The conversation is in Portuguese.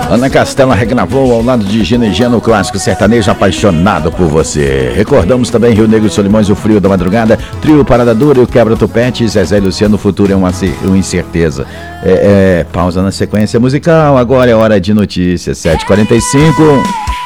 Ana Castela regravou ao lado de Gina e Geno, o clássico sertanejo Apaixonado por Você. Recordamos também Rio Negro e Solimões, O Frio da Madrugada, Trio Parada Dura e o Quebra-Tupete, Zezé e Luciano, O Futuro é uma incerteza. Pausa na sequência musical, agora é hora de notícias, 7h45.